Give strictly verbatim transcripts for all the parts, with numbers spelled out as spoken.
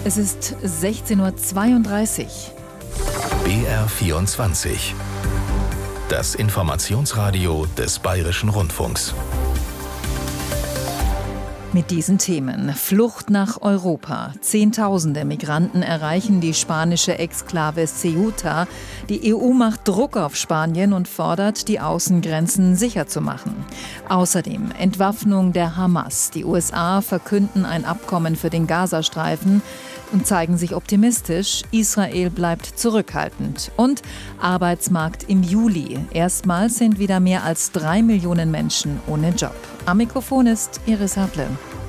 Es ist sechzehn Uhr zweiunddreißig. B R vierundzwanzig. Das Informationsradio des Bayerischen Rundfunks. Mit diesen Themen: Flucht nach Europa. Zehntausende Migranten erreichen die spanische Exklave Ceuta. Die E U macht Druck auf Spanien und fordert, die Außengrenzen sicher zu machen. Außerdem Entwaffnung der Hamas. Die U S A verkünden ein Abkommen für den Gazastreifen und zeigen sich optimistisch. Israel bleibt zurückhaltend. Und Arbeitsmarkt im Juli. Erstmals sind wieder mehr als drei Millionen Menschen ohne Job. Am Mikrofon ist Iris Hartle.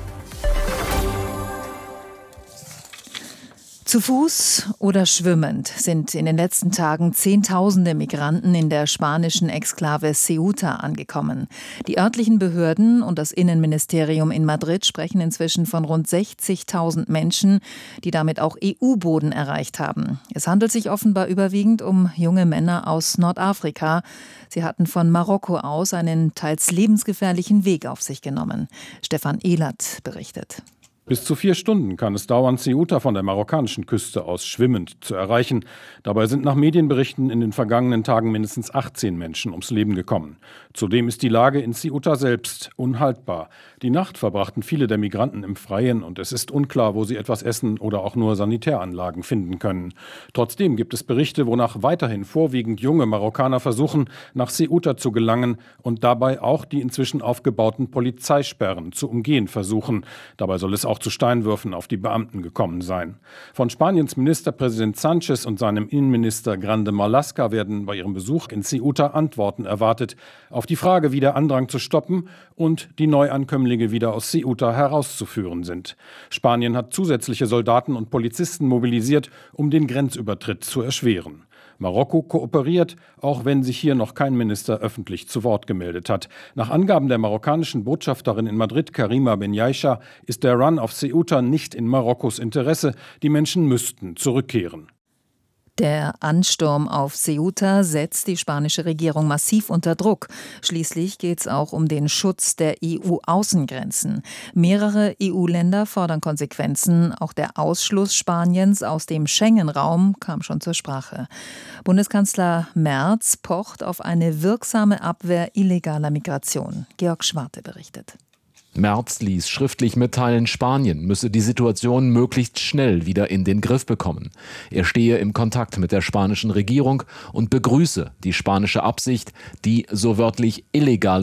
Zu Fuß oder schwimmend sind in den letzten Tagen Zehntausende Migranten in der spanischen Exklave Ceuta angekommen. Die örtlichen Behörden und das Innenministerium in Madrid sprechen inzwischen von rund sechzigtausend Menschen, die damit auch E U-Boden erreicht haben. Es handelt sich offenbar überwiegend um junge Männer aus Nordafrika. Sie hatten von Marokko aus einen teils lebensgefährlichen Weg auf sich genommen. Stefan Ehlert berichtet. Bis zu vier Stunden kann es dauern, Ceuta von der marokkanischen Küste aus schwimmend zu erreichen. Dabei sind nach Medienberichten in den vergangenen Tagen mindestens achtzehn Menschen ums Leben gekommen. Zudem ist die Lage in Ceuta selbst unhaltbar. Die Nacht verbrachten viele der Migranten im Freien und es ist unklar, wo sie etwas essen oder auch nur Sanitäranlagen finden können. Trotzdem gibt es Berichte, wonach weiterhin vorwiegend junge Marokkaner versuchen, nach Ceuta zu gelangen und dabei auch die inzwischen aufgebauten Polizeisperren zu umgehen versuchen. Dabei soll es auch zu Steinwürfen auf die Beamten gekommen sein. Von Spaniens Ministerpräsident Sánchez und seinem Innenminister Grande Marlaska werden bei ihrem Besuch in Ceuta Antworten erwartet auf die Frage, wie der Andrang zu stoppen und die Neuankömmlinge wieder aus Ceuta herauszuführen sind. Spanien hat zusätzliche Soldaten und Polizisten mobilisiert, um den Grenzübertritt zu erschweren. Marokko kooperiert, auch wenn sich hier noch kein Minister öffentlich zu Wort gemeldet hat. Nach Angaben der marokkanischen Botschafterin in Madrid, Karima Benyaisha, ist der Run auf Ceuta nicht in Marokkos Interesse. Die Menschen müssten zurückkehren. Der Ansturm auf Ceuta setzt die spanische Regierung massiv unter Druck. Schließlich geht es auch um den Schutz der E U-Außengrenzen. Mehrere E U-Länder fordern Konsequenzen. Auch der Ausschluss Spaniens aus dem Schengen-Raum kam schon zur Sprache. Bundeskanzler Merz pocht auf eine wirksame Abwehr illegaler Migration. Georg Schwarte berichtet. Merz ließ schriftlich mitteilen, Spanien müsse die Situation möglichst schnell wieder in den Griff bekommen. Er stehe im Kontakt mit der spanischen Regierung und begrüße die spanische Absicht, die so wörtlich illegale